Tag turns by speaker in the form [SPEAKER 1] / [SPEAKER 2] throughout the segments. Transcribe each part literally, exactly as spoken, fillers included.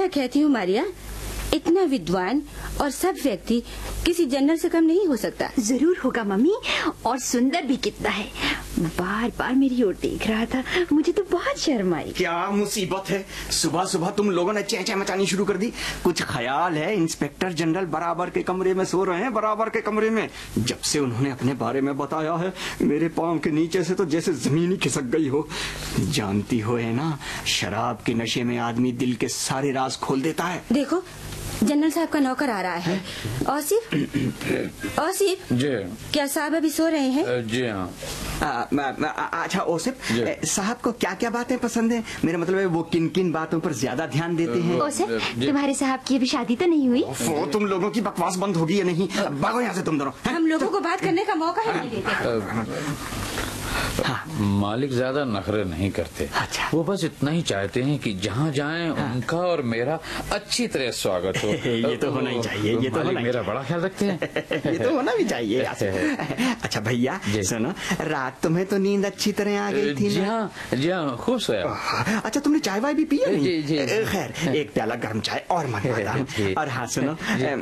[SPEAKER 1] क्या कहती हूँ मारिया, इतना विद्वान और सब व्यक्ति किसी जनरल से कम नहीं हो सकता।
[SPEAKER 2] जरूर होगा मम्मी, और सुंदर भी कितना है। बार बार मेरी ओर देख रहा था, मुझे तो बहुत शर्म आई।
[SPEAKER 3] क्या मुसीबत है, सुबह सुबह तुम लोगों ने चेंचा मचानी शुरू कर दी। कुछ ख्याल है? इंस्पेक्टर जनरल बराबर के कमरे में सो रहे हैं, बराबर के कमरे में। जब से उन्होंने अपने बारे में बताया है, मेरे पांव के नीचे से तो जैसे जमीन ही खिसक गई हो। जानती हो है ना, शराब के नशे में आदमी दिल के सारे राज खोल देता है।
[SPEAKER 1] देखो, जनरल साहब का नौकर आ रहा है। औसिफ, औसिफ
[SPEAKER 4] जी,
[SPEAKER 1] क्या साहब अभी सो रहे हैं?
[SPEAKER 4] जी हाँ।
[SPEAKER 3] अच्छा औसिफ, साहब को क्या क्या बातें पसंद है? मेरा मतलब है वो किन किन बातों पर ज्यादा ध्यान देते हैं?
[SPEAKER 2] औसिफ, तुम्हारे साहब की अभी शादी तो नहीं हुई?
[SPEAKER 3] वो तुम लोगों की बकवास बंद होगी या नहीं? भागो यहाँ से तुम दोनों।
[SPEAKER 1] हम लोगों को बात करने का मौका ही नहीं देते।
[SPEAKER 4] हाँ। मालिक ज्यादा नखरे नहीं करते।
[SPEAKER 3] अच्छा।
[SPEAKER 4] वो बस इतना ही चाहते हैं कि जहाँ जाएं उनका और मेरा अच्छी तरह स्वागत हो।
[SPEAKER 3] ये तो होना ही चाहिए, ये तो
[SPEAKER 4] मालिक मेरा बड़ा ख्याल रखते हैं।
[SPEAKER 3] ये तो होना भी चाहिए। अच्छा भैया सुनो, रात तुम्हें तो नींद अच्छी तरह आ गई थी?
[SPEAKER 4] जी हाँ, जी हाँ, खूब सोया।
[SPEAKER 3] अच्छा, तुमने चाय वाय भी पिया?
[SPEAKER 4] जी जी।
[SPEAKER 3] खैर, एक प्याला गर्म चाय और मंगवाता। और हाँ सुनो,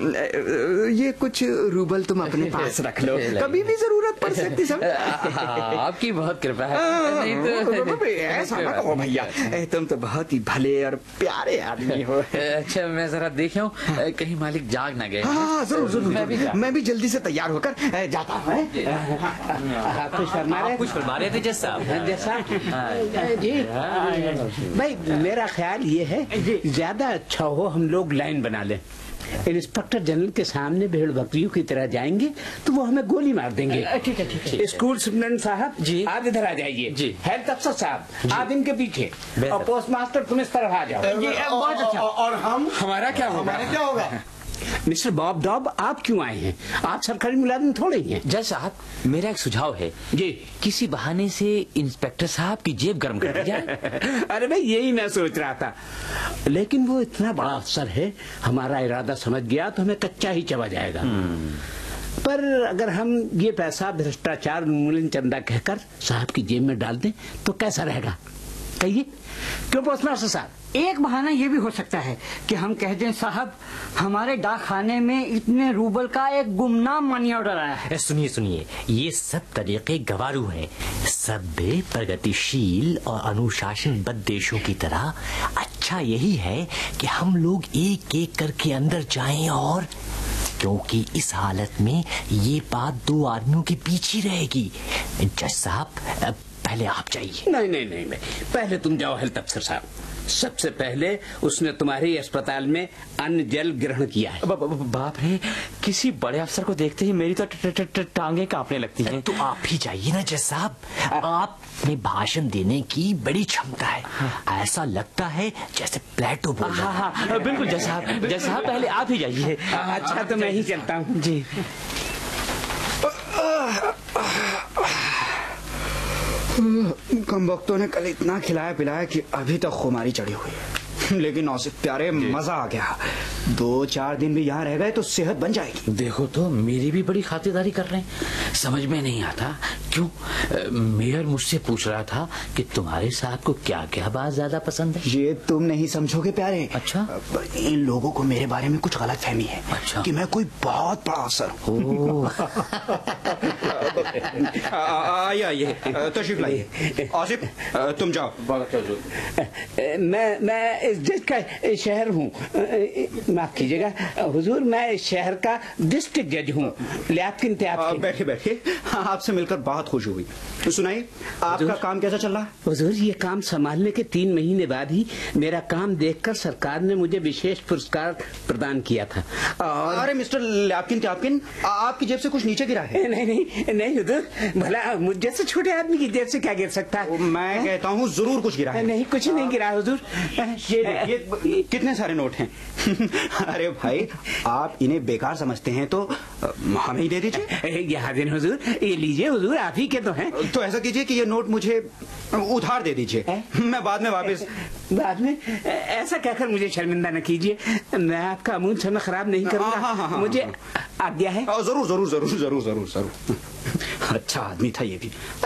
[SPEAKER 3] ये कुछ रूबल तुम अपने पास रख लो, कभी भी जरूरत पड़ सकती। सब
[SPEAKER 4] आपकी बहुत कृपा है। नहीं तो
[SPEAKER 3] ऐसा ना कहो भैया, तुम तो बहुत ही भले और प्यारे आदमी हो।
[SPEAKER 4] अच्छा, मैं जरा देख आऊं, कहीं मालिक जाग ना गए।
[SPEAKER 3] हाँ जरूर जरूर, मैं भी मैं भी जल्दी से तैयार होकर जाता हूँ।
[SPEAKER 5] कुछ फरमा रहे
[SPEAKER 6] कुछ फरमा रहे थे जज साहब।
[SPEAKER 5] जज साहब जी, भाई मेरा ख्याल ये है ज्यादा अच्छा हो हम लोग लाइन बना लें। इंस्पेक्टर जनरल के सामने भेड़ बकरियों की तरह जाएंगे तो वो हमें गोली मार देंगे।
[SPEAKER 6] ठीक है ठीक है।
[SPEAKER 5] स्कूल सुपरडेंट साहब
[SPEAKER 6] जी,
[SPEAKER 5] आप इधर आ जाइए।
[SPEAKER 6] जी।
[SPEAKER 5] हेल्थ अफसर साहब आप इनके पीछे, और पोस्ट मास्टर तुम इस तरफ आ जाओ।
[SPEAKER 3] बहुत अच्छा। और हम
[SPEAKER 5] हमारा क्या होगा?
[SPEAKER 3] हमारा क्या होगा?
[SPEAKER 5] मिस्टर बॉब डॉब, आप क्यों आए हैं? आप सरकारी मुलाजिम थोड़े ही हैं।
[SPEAKER 6] जज साहब, मेरा एक सुझाव है
[SPEAKER 5] जी,
[SPEAKER 6] किसी बहाने से इंस्पेक्टर साहब की जेब गर्म कर दी जाए।
[SPEAKER 5] अरे भाई यही मैं सोच रहा था, लेकिन वो इतना बड़ा अफसर है, हमारा इरादा समझ गया तो हमें कच्चा ही चबा जाएगा। पर अगर हम ये पैसा भ्रष्टाचार उन्मूलन चंदा कहकर साहब की जेब में डाल दें तो कैसा रहेगा? कहिए। क्यों पोस्ट मास्टर साहब?
[SPEAKER 7] एक बहाना ये भी हो सकता है कि हम कह दें साहब हमारे डाक खाने में इतने रूबल का एक गुमनाम मनी ऑर्डर आया है।
[SPEAKER 6] सुनिए सुनिए, ये सब तरीके गवारू हैं। सभ्य, प्रगतिशील और अनुशासनबद्ध देशों की तरह अच्छा यही है कि हम लोग एक एक करके अंदर जाएं, और क्योंकि इस हालत में ये बात दो आदमियों के पीछे रहेगी। जज साहब, पहले आप जाइए।
[SPEAKER 5] नहीं नहीं नहीं नहीं, पहले तुम जाओ हेल्थ अफसर साहब। सबसे पहले उसने तुम्हारे अस्पताल में अन्न जल ग्रहण किया है।
[SPEAKER 6] ब, ब, बाप रे, किसी बड़े अफसर को देखते ही मेरी तो टांगे कांपने लगती हैं। तो आप ही जाइए ना जज साहब, आप में भाषण देने की बड़ी क्षमता है। हाँ। ऐसा लगता है जैसे प्लेटो बोल रहा है। हाँ, हाँ, बिल्कुल जज साहब, जज साहब पहले आप ही जाइए।
[SPEAKER 5] अच्छा तो मैं ही चलता हूँ
[SPEAKER 6] जी।
[SPEAKER 3] कम वक्तों ने कल इतना खिलाया पिलाया कि अभी तक खुमारी चढ़ी हुई है। लेकिन औसिफ प्यारे, मजा आ गया। दो चार दिन भी यहाँ रह गए तो सेहत बन जाएगी।
[SPEAKER 4] देखो तो मेरी भी बड़ी खातिरदारी कर रहे हैं। समझ में नहीं आता क्यों। मेयर मुझसे पूछ रहा था कि तुम्हारे साहब को क्या क्या बात ज्यादा पसंद है। ये
[SPEAKER 3] तुम नहीं समझोगे प्यारे।
[SPEAKER 4] अच्छा।
[SPEAKER 3] इन लोगों को मेरे बारे में कुछ गलत फहमी है। अच्छा। कि मैं कोई बहुत बड़ा अफसर हूँ। आइए आइए, तशरीफ लाइए। औसिफ तुम जाओ।
[SPEAKER 5] मैं मैं इस जज का शहर हूँ, माफ कीजिएगा हुजूर, मैं इस शहर का डिस्ट्रिक्ट जज हूँ। लियाकत त्याब।
[SPEAKER 3] बैठे बैठे, आपसे मिलकर बहुत खुशी हुई। तो सुनाइए, आपका काम कैसा चल रहा है?
[SPEAKER 5] हुजूर, ये काम संभालने के तीन महीने बाद ही मेरा काम देखकर सरकार ने मुझे विशेष पुरस्कार प्रदान किया था।
[SPEAKER 3] और... अरे मिस्टर लियाकत त्याब, आपकी जेब से कुछ नीचे गिरा है?
[SPEAKER 5] नहीं नहीं नहीं हुजूर, भला मुझ जैसे छोटे आदमी की जेब से क्या गिर सकता है?
[SPEAKER 3] मैं है? कहता हूँ जरूर कुछ गिरा है।
[SPEAKER 5] नहीं, कुछ नहीं गिरा हुजूर।
[SPEAKER 3] ये, ये कितने सारे नोट हैं? अरे भाई, आप इन्हें बेकार समझते हैं तो हमें ही दे दीजिए।
[SPEAKER 5] ये हाजिर हुजूर, ये लीजिए हुजूर, आप ही के तो हैं।
[SPEAKER 3] तो ऐसा कीजिए कि ये नोट मुझे उधार दे दीजिए, मैं बाद में वापस।
[SPEAKER 5] बाद में? ऐसा कहकर मुझे शर्मिंदा न कीजिए, मैं आपका अमूल समय खराब नहीं करूंगा। हाँ, हाँ, हाँ, मुझे आज्ञा है।
[SPEAKER 3] जरूर जरूर जरूर जरूर जरूर जरूर। अच्छा आदमी था ये भी।